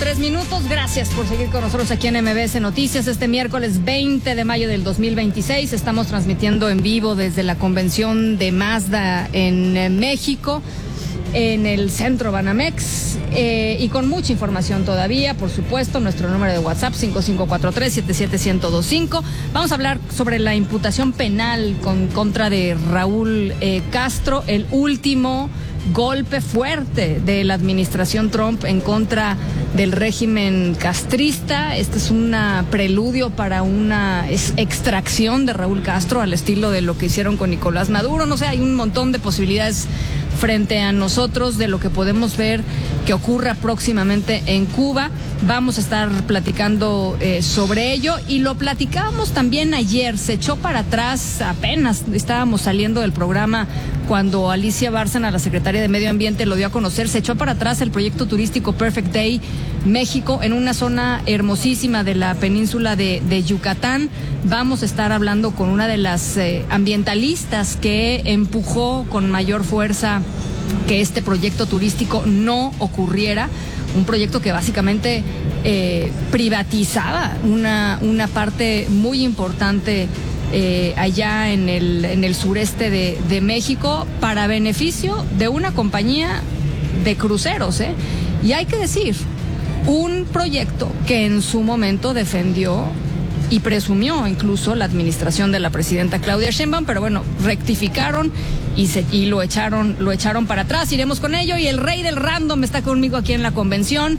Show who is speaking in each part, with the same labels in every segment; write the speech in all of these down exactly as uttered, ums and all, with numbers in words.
Speaker 1: tres minutos. Gracias por seguir con nosotros aquí en M B S Noticias. Este miércoles veinte de mayo del dos mil veintiséis estamos transmitiendo en vivo desde la convención de Mazda en México, en el centro Banamex, eh, y con mucha información todavía, por supuesto. Nuestro número de WhatsApp cinco cinco cuatro tres, siete siete uno cero dos cinco. Vamos a hablar sobre la imputación penal con contra de Raúl eh, Castro, el último golpe fuerte de la administración Trump en contra del régimen castrista. Este es un preludio para una extracción de Raúl Castro al estilo de lo que hicieron con Nicolás Maduro. No sé, hay un montón de posibilidades frente a nosotros de lo que podemos ver que ocurra próximamente en Cuba. Vamos a estar platicando eh, sobre ello, y lo platicábamos también ayer. Se echó para atrás, apenas estábamos saliendo del programa cuando Alicia Bárcena, la secretaria de Medio Ambiente, lo dio a conocer. Se echó para atrás el proyecto turístico Perfect Day México en una zona hermosísima de la península de, de Yucatán. Vamos a estar hablando con una de las eh, ambientalistas que empujó con mayor fuerza que este proyecto turístico no ocurriera. Un proyecto que básicamente eh, privatizaba una, una parte muy importante eh, allá en el, en el sureste de, de México, para beneficio de una compañía de cruceros, ¿eh? Y hay que decir, un proyecto que en su momento defendió y presumió incluso la administración de la presidenta Claudia Sheinbaum, pero bueno, rectificaron y, se, y lo echaron, lo echaron para atrás. Iremos con ello, y el rey del random está conmigo aquí en la convención.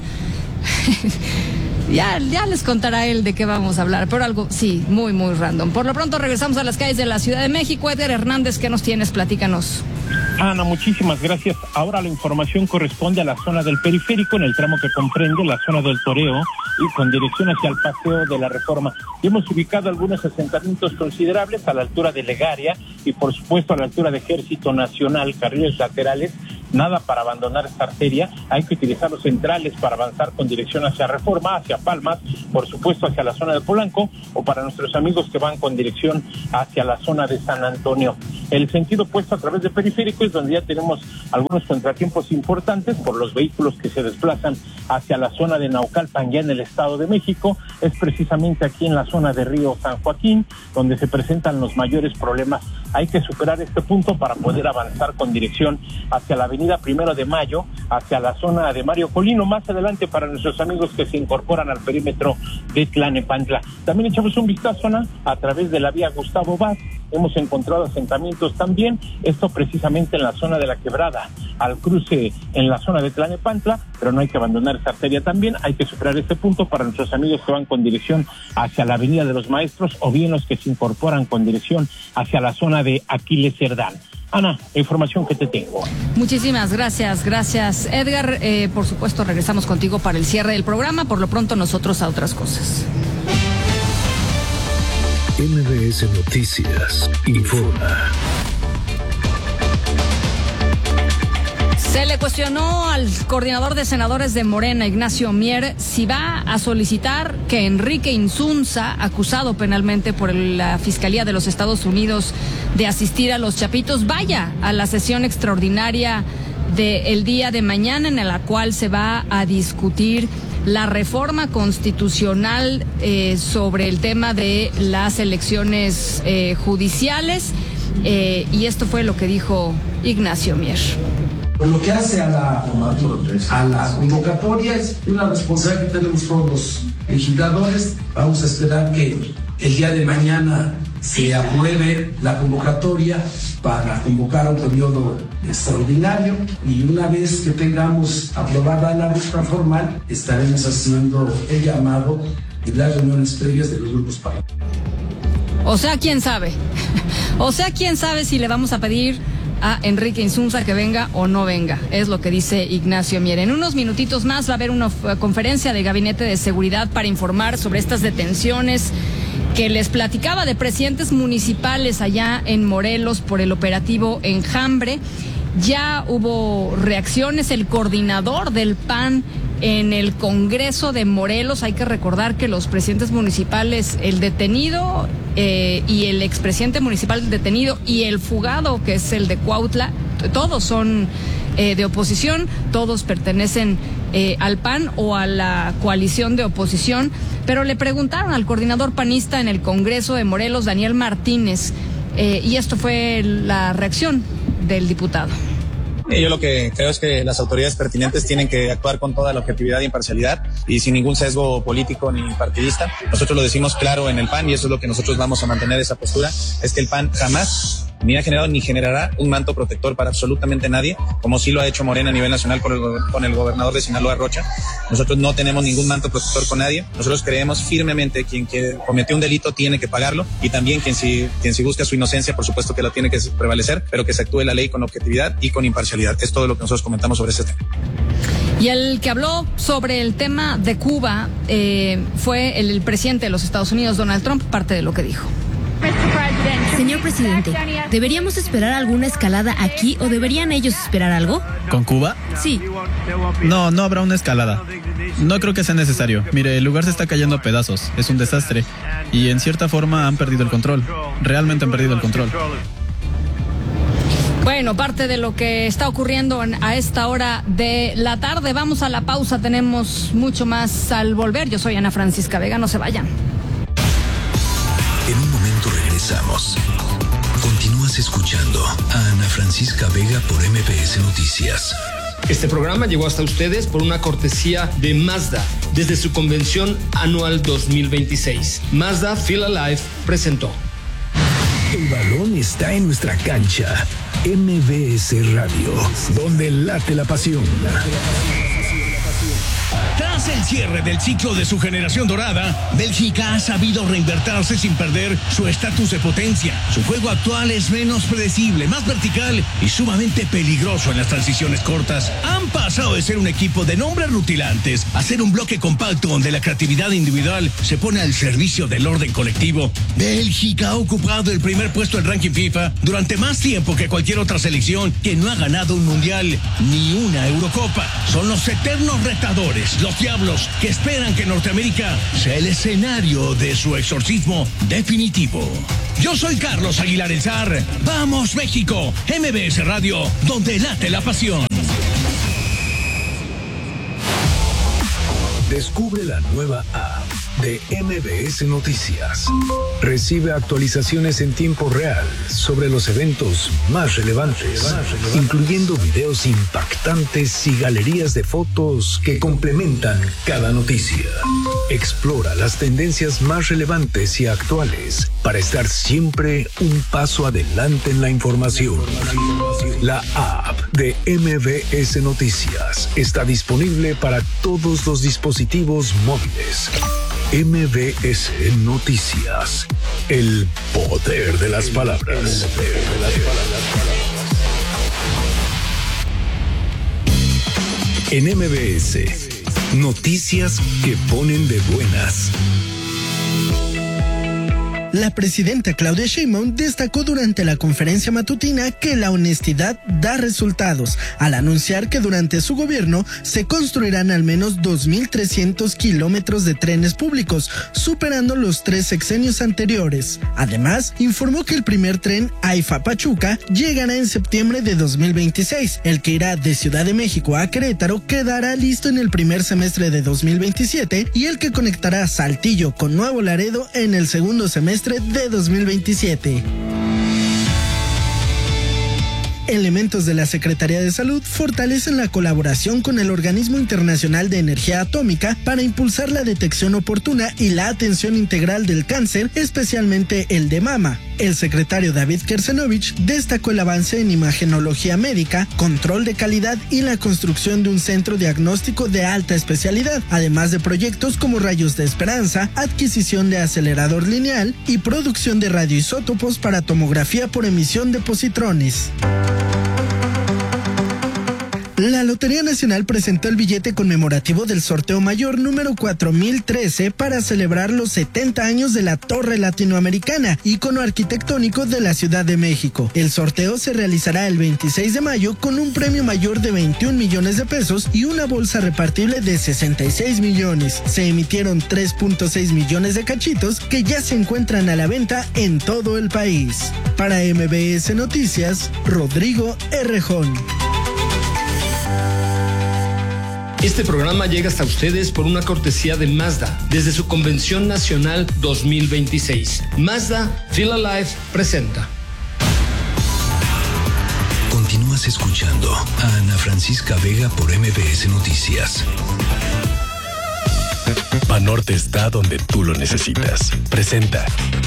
Speaker 1: ya, ya les contará él de qué vamos a hablar, pero algo, sí, muy, muy random. Por lo pronto regresamos a las calles de la Ciudad de México. Edgar Hernández, ¿qué nos tienes? Platícanos.
Speaker 2: Ana, muchísimas gracias. Ahora la información corresponde a la zona del Periférico, en el tramo que comprende la zona del Toreo y con dirección hacia el Paseo de la Reforma. Y hemos ubicado algunos asentamientos considerables a la altura de Legaria y por supuesto a la altura de Ejército Nacional, carriles laterales. Nada para abandonar esta arteria. Hay que utilizar los centrales para avanzar con dirección hacia Reforma, hacia Palmas, por supuesto hacia la zona de Polanco, o para nuestros amigos que van con dirección hacia la zona de San Antonio. El sentido opuesto a través de Periférico es donde ya tenemos algunos contratiempos importantes por los vehículos que se desplazan hacia la zona de Naucalpan, ya en el Estado de México. Es precisamente aquí en la zona de Río San Joaquín donde se presentan los mayores problemas. Hay que superar este punto para poder avanzar con dirección hacia la avenida Primero de Mayo, hacia la zona de Mario Colino, más adelante para nuestros amigos que se incorporan al perímetro de Tlanepantla. También echamos un vistazo, Ana, a través de la vía Gustavo Vaz. Hemos encontrado asentamientos también, esto precisamente en la zona de la Quebrada, al cruce en la zona de Tlanepantla, pero no hay que abandonar esa arteria también. Hay que superar este punto para nuestros amigos que van con dirección hacia la Avenida de los Maestros, o bien los que se incorporan con dirección hacia la zona de Aquiles Cerdán. Ana, la información que te tengo.
Speaker 1: Muchísimas gracias, gracias Edgar. Eh, por supuesto, regresamos contigo para el cierre del programa. Por lo pronto, nosotros a otras cosas.
Speaker 3: M B S Noticias informa.
Speaker 1: Se le cuestionó al coordinador de senadores de Morena, Ignacio Mier, si va a solicitar que Enrique Insunza, acusado penalmente por la Fiscalía de los Estados Unidos de asistir a los Chapitos, vaya a la sesión extraordinaria del día de mañana, en la cual se va a discutir la reforma constitucional eh, sobre el tema de las elecciones eh, judiciales. Eh, y esto fue lo que dijo Ignacio Mier.
Speaker 4: Lo que hace a la, a la convocatoria es una responsabilidad que tenemos todos los legisladores. Vamos a esperar que el día de mañana se apruebe la convocatoria para convocar a un periodo extraordinario, y una vez que tengamos aprobada la lista formal, estaremos haciendo el llamado de las reuniones previas de los grupos parlamentarios.
Speaker 1: O sea, quién sabe. O sea, quién sabe si le vamos a pedir a Enrique Insunza que venga o no venga, es lo que dice Ignacio Mier. En unos minutitos más va a haber una conferencia de Gabinete de Seguridad para informar sobre estas detenciones que les platicaba de presidentes municipales allá en Morelos por el operativo Enjambre. Ya hubo reacciones. El coordinador del P A N en el Congreso de Morelos, hay que recordar que los presidentes municipales, el detenido eh, y el expresidente municipal detenido y el fugado, que es el de Cuautla, todos son eh, de oposición, todos pertenecen eh, al P A N o a la coalición de oposición, pero le preguntaron al coordinador panista en el Congreso de Morelos, Daniel Martínez, eh, y esto fue la reacción del diputado.
Speaker 5: Yo lo que creo es que las autoridades pertinentes tienen que actuar con toda la objetividad e imparcialidad y sin ningún sesgo político ni partidista. Nosotros lo decimos claro en el P A N y eso es lo que nosotros vamos a mantener, esa postura, es que el P A N jamás ni ha generado ni generará un manto protector para absolutamente nadie, como sí lo ha hecho Morena a nivel nacional con el, con el gobernador de Sinaloa, Rocha. Nosotros no tenemos ningún manto protector con nadie. Nosotros creemos firmemente quien que cometió un delito tiene que pagarlo y también quien si, quien si busca su inocencia, por supuesto que lo tiene que prevalecer, pero que se actúe la ley con objetividad y con imparcialidad. Es todo lo que nosotros comentamos sobre este tema.
Speaker 1: Y el que habló sobre el tema de Cuba eh, fue el, el presidente de los Estados Unidos, Donald Trump, parte de lo que dijo.
Speaker 6: Señor presidente, ¿deberíamos esperar alguna escalada aquí o deberían ellos esperar algo?
Speaker 7: ¿Con Cuba?
Speaker 6: Sí.
Speaker 7: No, no habrá una escalada. No creo que sea necesario. Mire, el lugar se está cayendo a pedazos. Es un desastre. Y en cierta forma han perdido el control. Realmente han perdido el control.
Speaker 1: Bueno, parte de lo que está ocurriendo a esta hora de la tarde. Vamos a la pausa. Tenemos mucho más al volver. Yo soy Ana Francisca Vega. No se vayan.
Speaker 3: En un momento regresamos. Continúas escuchando a Ana Francisca Vega por M B S Noticias.
Speaker 8: Este programa llegó hasta ustedes por una cortesía de Mazda desde su convención anual dos mil veintiséis. Mazda Feel Alive presentó.
Speaker 3: El balón está en nuestra cancha. M B S Radio, donde late la pasión.
Speaker 9: Tras el cierre del ciclo de su generación dorada, Bélgica ha sabido reinvertirse sin perder su estatus de potencia. Su juego actual es menos predecible, más vertical y sumamente peligroso en las transiciones cortas. Han pasado de ser un equipo de nombres rutilantes a ser un bloque compacto donde la creatividad individual se pone al servicio del orden colectivo. Bélgica ha ocupado el primer puesto en ranking FIFA durante más tiempo que cualquier otra selección que no ha ganado un mundial ni una Eurocopa. Son los eternos retadores, los diablos que esperan que Norteamérica sea el escenario de su exorcismo definitivo. Yo soy Carlos Aguilar El Zar. ¡Vamos, México! M B S Radio, donde late la pasión.
Speaker 3: Descubre la nueva app de M B S Noticias. Recibe actualizaciones en tiempo real sobre los eventos más relevantes, más relevantes, incluyendo videos impactantes y galerías de fotos que complementan cada noticia. Explora las tendencias más relevantes y actuales para estar siempre un paso adelante en la información. La app de M B S Noticias está disponible para todos los dispositivos móviles. M B S Noticias. El poder de las palabras. En M B S, noticias que ponen de buenas.
Speaker 10: La presidenta Claudia Sheinbaum destacó durante la conferencia matutina que la honestidad da resultados, al anunciar que durante su gobierno se construirán al menos dos mil trescientos kilómetros de trenes públicos, superando los tres sexenios anteriores. Además, informó que el primer tren AIFA-Pachuca llegará en septiembre de dos mil veintiséis. El que irá de Ciudad de México a Querétaro quedará listo en el primer semestre de dos mil veintisiete y el que conectará Saltillo con Nuevo Laredo en el segundo semestre de dos mil veintisiete. Elementos de la Secretaría de Salud fortalecen la colaboración con el Organismo Internacional de Energía Atómica para impulsar la detección oportuna y la atención integral del cáncer, especialmente el de mama. El secretario David Kersenovich destacó el avance en imagenología médica, control de calidad y la construcción de un centro diagnóstico de alta especialidad, además de proyectos como Rayos de Esperanza, adquisición de acelerador lineal y producción de radioisótopos para tomografía por emisión de positrones. La Lotería Nacional presentó el billete conmemorativo del sorteo mayor número cuatro mil trece para celebrar los setenta años de la Torre Latinoamericana, ícono arquitectónico de la Ciudad de México. El sorteo se realizará el veintiséis de mayo con un premio mayor de veintiún millones de pesos y una bolsa repartible de sesenta y seis millones. Se emitieron tres punto seis millones de cachitos que ya se encuentran a la venta en todo el país. Para M B S Noticias, Rodrigo Errejón.
Speaker 8: Este programa llega hasta ustedes por una cortesía de Mazda desde su Convención Nacional dos mil veintiséis. Mazda Feel Alive presenta.
Speaker 3: Continúas escuchando a Ana Francisca Vega por M B S Noticias.
Speaker 11: Banorte está donde tú lo necesitas. Presenta.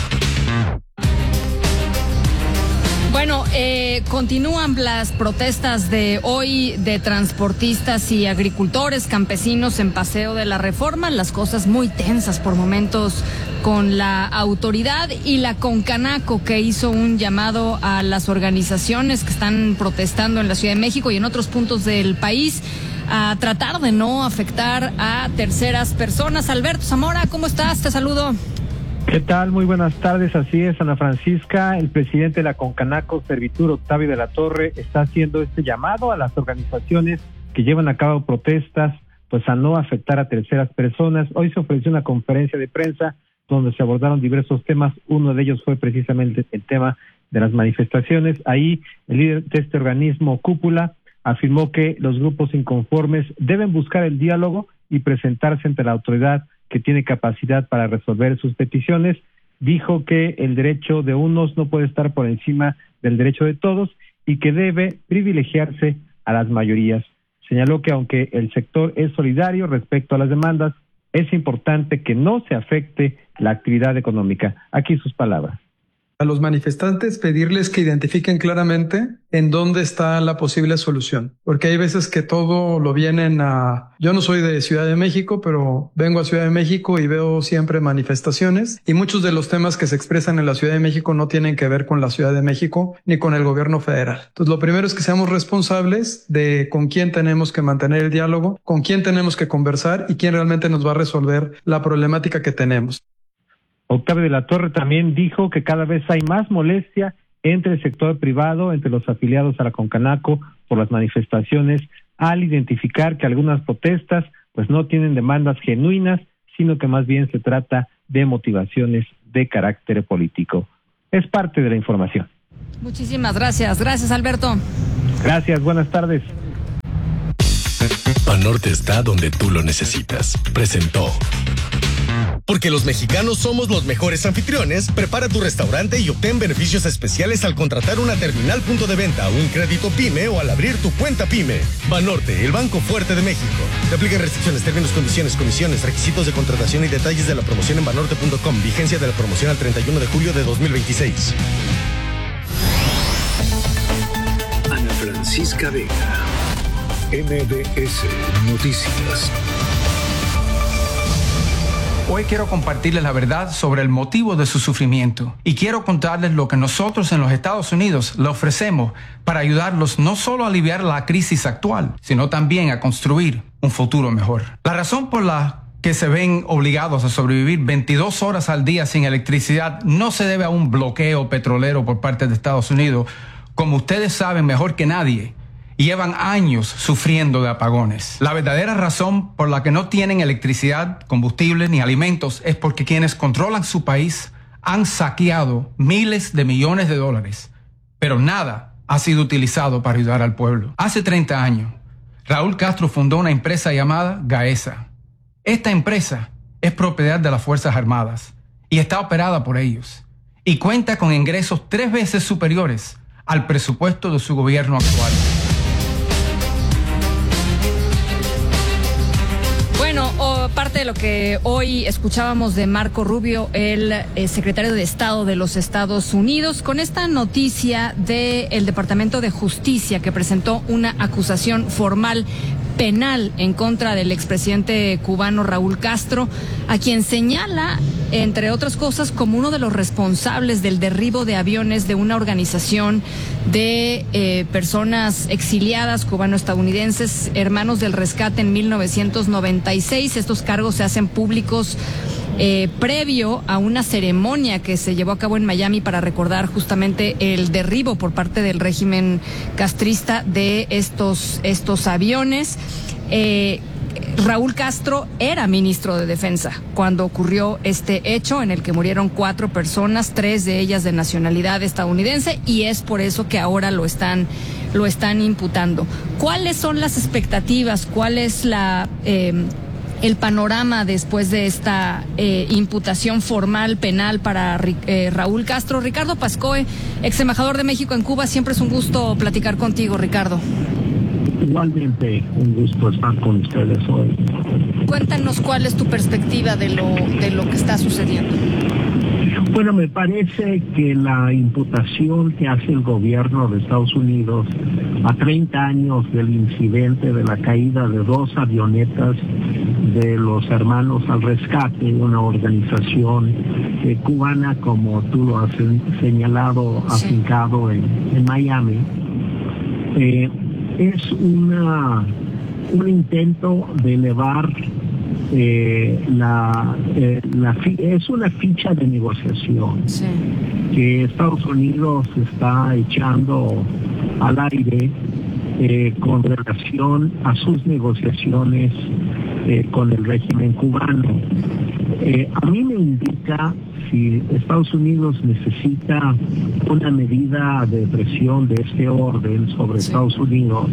Speaker 1: Bueno, eh, continúan las protestas de hoy de transportistas y agricultores, campesinos en Paseo de la Reforma, las cosas muy tensas por momentos con la autoridad y la Concanaco, que hizo un llamado a las organizaciones que están protestando en la Ciudad de México y en otros puntos del país a tratar de no afectar a terceras personas. Alberto Zamora, ¿cómo estás? Te saludo.
Speaker 12: ¿Qué tal? Muy buenas tardes. Así es, Ana Francisca. El presidente de la Concanaco, Servitur, Octavio de la Torre, está haciendo este llamado a las organizaciones que llevan a cabo protestas, pues a no afectar a terceras personas. Hoy se ofreció una conferencia de prensa donde se abordaron diversos temas. Uno de ellos fue precisamente el tema de las manifestaciones. Ahí el líder de este organismo, Cúpula, afirmó que los grupos inconformes deben buscar el diálogo y presentarse ante la autoridad que tiene capacidad para resolver sus peticiones. Dijo que el derecho de unos no puede estar por encima del derecho de todos y que debe privilegiarse a las mayorías. Señaló que aunque el sector es solidario respecto a las demandas, es importante que no se afecte la actividad económica. Aquí sus palabras.
Speaker 13: A los manifestantes pedirles que identifiquen claramente en dónde está la posible solución, porque hay veces que todo lo vienen a... Yo no soy de Ciudad de México, pero vengo a Ciudad de México y veo siempre manifestaciones y muchos de los temas que se expresan en la Ciudad de México no tienen que ver con la Ciudad de México ni con el gobierno federal. Entonces lo primero es que seamos responsables de con quién tenemos que mantener el diálogo, con quién tenemos que conversar y quién realmente nos va a resolver la problemática que tenemos.
Speaker 12: Octavio de la Torre también dijo que cada vez hay más molestia entre el sector privado, entre los afiliados a la Concanaco por las manifestaciones, al identificar que algunas protestas pues no tienen demandas genuinas, sino que más bien se trata de motivaciones de carácter político. Es parte de la información.
Speaker 1: Muchísimas gracias. Gracias, Alberto.
Speaker 12: Gracias, buenas tardes.
Speaker 11: Banorte está donde tú lo necesitas. Presentó.
Speaker 14: Porque los mexicanos somos los mejores anfitriones, prepara tu restaurante y obtén beneficios especiales al contratar una terminal punto de venta, un crédito PYME o al abrir tu cuenta PYME. Banorte, el banco fuerte de México. Te aplican restricciones, términos, condiciones, comisiones, requisitos de contratación y detalles de la promoción en banorte punto com. Vigencia de la promoción al treinta y uno de julio de dos mil veintiséis.
Speaker 3: Ana Francisca Vega, M B S Noticias.
Speaker 15: Hoy quiero compartirles la verdad sobre el motivo de su sufrimiento y quiero contarles lo que nosotros en los Estados Unidos le ofrecemos para ayudarlos no solo a aliviar la crisis actual, sino también a construir un futuro mejor. La razón por la que se ven obligados a sobrevivir veintidós horas al día sin electricidad no se debe a un bloqueo petrolero por parte de Estados Unidos, como ustedes saben mejor que nadie. Y llevan años sufriendo de apagones. La verdadera razón por la que no tienen electricidad, combustible ni alimentos es porque quienes controlan su país han saqueado miles de millones de dólares, pero nada ha sido utilizado para ayudar al pueblo. Hace treinta años, Raúl Castro fundó una empresa llamada Gaesa. Esta empresa es propiedad de las Fuerzas Armadas y está operada por ellos y cuenta con ingresos tres veces superiores al presupuesto de su gobierno actual.
Speaker 1: Bueno, oh, parte de lo que hoy escuchábamos de Marco Rubio, el eh, secretario de Estado de los Estados Unidos, con esta noticia del Departamento de Justicia que presentó una acusación formal penal en contra del expresidente cubano Raúl Castro, a quien señala, entre otras cosas, como uno de los responsables del derribo de aviones de una organización de eh, personas exiliadas cubano-estadounidenses, Hermanos del Rescate, en mil novecientos noventa y seis. Estos cargos se hacen públicos Eh, previo a una ceremonia que se llevó a cabo en Miami para recordar justamente el derribo por parte del régimen castrista de estos, estos aviones. Eh, Raúl Castro era ministro de Defensa cuando ocurrió este hecho en el que murieron cuatro personas, tres de ellas de nacionalidad estadounidense, y es por eso que ahora lo están lo están imputando. ¿Cuáles son las expectativas? ¿Cuál es la eh, el panorama después de esta eh, imputación formal penal para eh, Raúl Castro? Ricardo Pascoe, ex embajador de México en Cuba, siempre es un gusto platicar contigo, Ricardo.
Speaker 16: Igualmente, un gusto estar con ustedes hoy.
Speaker 1: Cuéntanos cuál es tu perspectiva de lo, de lo que está sucediendo.
Speaker 16: Bueno, me parece que la imputación que hace el gobierno de Estados Unidos a treinta años del incidente de la caída de dos avionetas de los Hermanos al Rescate, una organización eh, cubana, como tú lo has señalado,
Speaker 1: sí.
Speaker 16: afincado en, en Miami, eh, es una un intento de elevar eh, la, eh, la fi, es una ficha de negociación
Speaker 1: sí.
Speaker 16: que Estados Unidos está echando al aire eh, con relación a sus negociaciones eh, con el régimen cubano. Eh, a mí me indica, si Estados Unidos necesita una medida de presión de este orden sobre sí. Estados Unidos,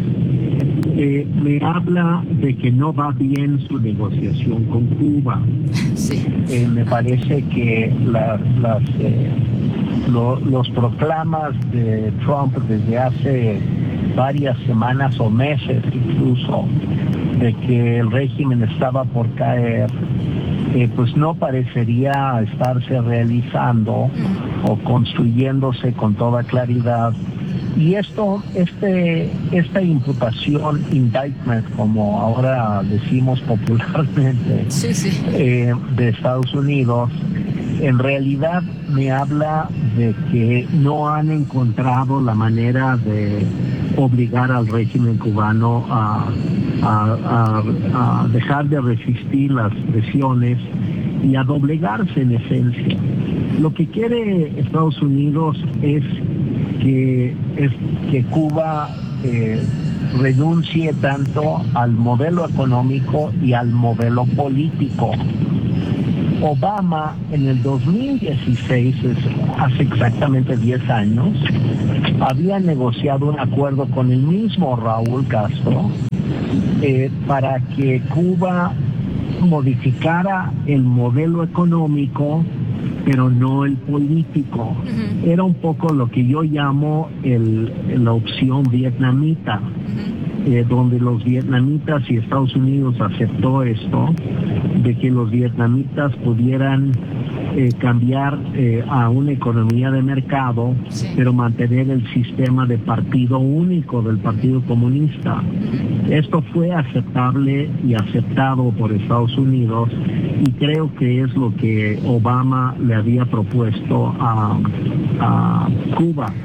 Speaker 16: eh, me habla de que no va bien su negociación con Cuba.
Speaker 1: Sí.
Speaker 16: Eh, me parece que la, las, eh, lo, los proclamas de Trump desde hace varias semanas o meses incluso, de que el régimen estaba por caer, Eh, pues no parecería estarse realizando o construyéndose con toda claridad. Y esto, este, esta imputación, indictment, como ahora decimos popularmente,
Speaker 1: sí, sí.
Speaker 16: Eh, de Estados Unidos, en realidad me habla de que no han encontrado la manera de obligar al régimen cubano a, a, a, a dejar de resistir las presiones y a doblegarse en esencia. Lo que quiere Estados Unidos es que, es que Cuba eh, renuncie tanto al modelo económico y al modelo político. Obama en el dos mil dieciséis, hace exactamente diez años, había negociado un acuerdo con el mismo Raúl Castro eh, para que Cuba modificara el modelo económico, pero no el político. Uh-huh. Era un poco lo que yo llamo el, la opción vietnamita. Eh, donde los vietnamitas y Estados Unidos aceptó esto, de que los vietnamitas pudieran eh, cambiar eh, a una economía de mercado, sí. pero mantener el sistema de partido único del Partido Comunista. Esto fue aceptable y aceptado por Estados Unidos, y creo que es lo que Obama le había propuesto a, a Cuba.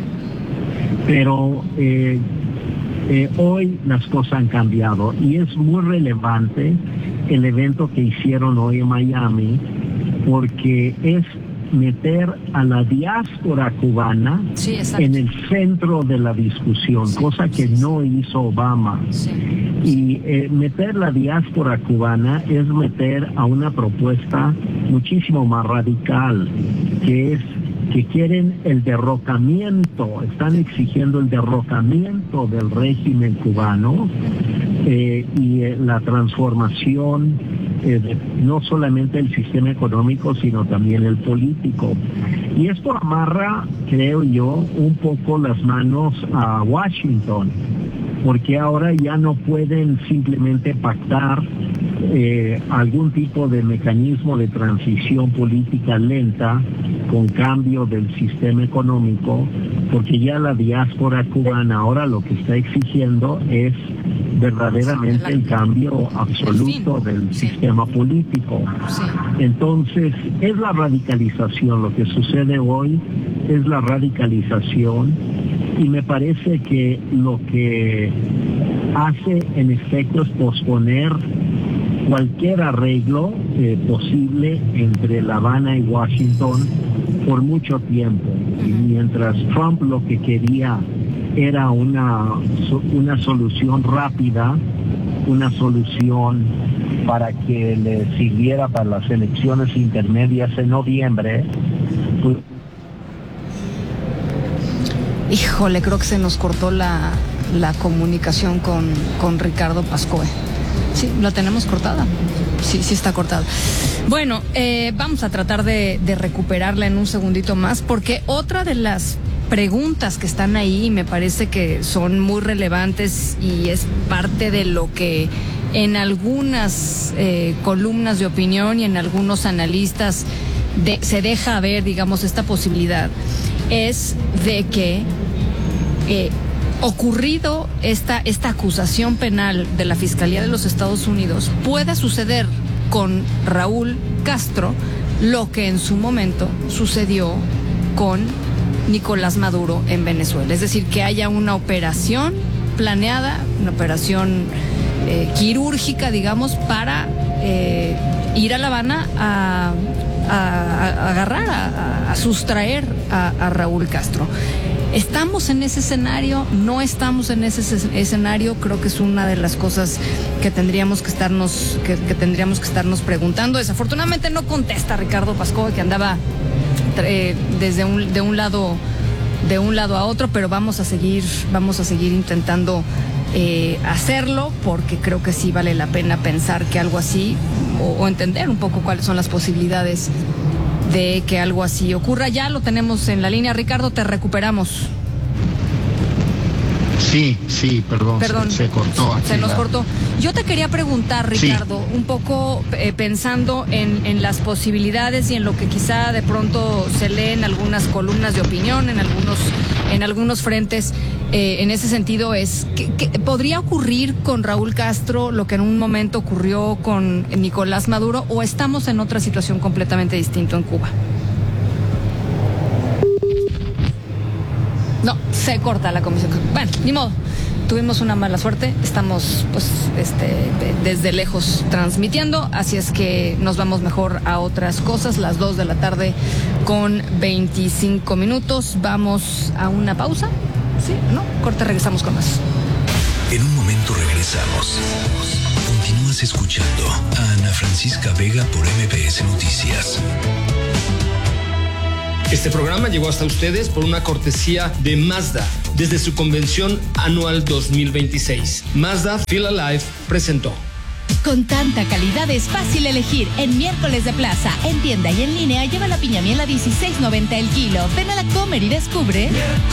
Speaker 16: Pero eh, Eh, hoy las cosas han cambiado y es muy relevante el evento que hicieron hoy en Miami, porque es meter a la diáspora cubana
Speaker 1: sí,
Speaker 16: en el centro de la discusión, sí, cosa que sí, no hizo Obama.
Speaker 1: Sí.
Speaker 16: Y eh, meter la diáspora cubana es meter a una propuesta muchísimo más radical, que es que quieren el derrocamiento, están exigiendo el derrocamiento del régimen cubano eh, y eh, la transformación eh, de no solamente el sistema económico, sino también el político. Y esto amarra, creo yo, un poco las manos a Washington, porque ahora ya no pueden simplemente pactar eh, algún tipo de mecanismo de transición política lenta con cambio del sistema económico, porque ya la diáspora cubana ahora lo que está exigiendo es verdaderamente el cambio absoluto del sistema político. Entonces, es la radicalización, lo que sucede hoy es la radicalización, y me parece que lo que hace en efecto es posponer cualquier arreglo eh, posible entre La Habana y Washington por mucho tiempo. Y mientras Trump lo que quería era una, una solución rápida, una solución para que le sirviera para las elecciones intermedias en noviembre. Pues...
Speaker 1: Híjole, creo que se nos cortó la, la comunicación con, con Ricardo Pascoe. Sí, la tenemos cortada. Sí, sí está cortada. Bueno, eh, vamos a tratar de, de recuperarla en un segundito más, porque otra de las preguntas que están ahí me parece que son muy relevantes y es parte de lo que en algunas eh, columnas de opinión y en algunos analistas de, se deja ver, digamos, esta posibilidad, es de que eh, ocurrido esta, esta acusación penal de la Fiscalía de los Estados Unidos, pueda suceder con Raúl Castro lo que en su momento sucedió con Nicolás Maduro en Venezuela. Es decir, que haya una operación planeada, una operación eh, quirúrgica, digamos, para eh, ir a La Habana a, a, a agarrar, a, a sustraer a, a Raúl Castro. ¿Estamos en ese escenario? ¿No estamos en ese escenario? Creo que es una de las cosas que tendríamos que estarnos, que, que tendríamos que estarnos preguntando. Desafortunadamente no contesta Ricardo Pascoe, que andaba eh, desde un, de un lado, de un lado a otro, pero vamos a seguir, vamos a seguir intentando eh, hacerlo, porque creo que sí vale la pena pensar que algo así, o, o entender un poco cuáles son las posibilidades de que algo así ocurra. Ya lo tenemos en la línea. Ricardo, te recuperamos.
Speaker 17: Sí, sí, perdón,
Speaker 1: perdón
Speaker 17: se, se cortó. Aquí
Speaker 1: se nos
Speaker 17: la...
Speaker 1: cortó. Yo te quería preguntar, Ricardo, sí. un poco eh, pensando en, en las posibilidades y en lo que quizá de pronto se lee en algunas columnas de opinión, en algunos, en algunos frentes, eh, en ese sentido es, que, que ¿podría ocurrir con Raúl Castro lo que en un momento ocurrió con Nicolás Maduro, o estamos en otra situación completamente distinta en Cuba? No, se corta la comisión. Bueno, ni modo. Tuvimos una mala suerte. Estamos, pues, este, desde lejos transmitiendo. Así es que nos vamos mejor a otras cosas. Las dos de la tarde con veinticinco minutos. Vamos a una pausa. ¿Sí? ¿No? Corte, regresamos con más.
Speaker 3: En un momento regresamos. Continúas escuchando a Ana Francisca Vega por M B S Noticias.
Speaker 8: Este programa llegó hasta ustedes por una cortesía de Mazda desde su convención anual dos mil veintiséis. Mazda Feel Alive presentó.
Speaker 18: Con tanta calidad es fácil elegir. En Miércoles de Plaza, en tienda y en línea, lleva la piña miel a dieciséis noventa el kilo. Ven a la Comer y descubre.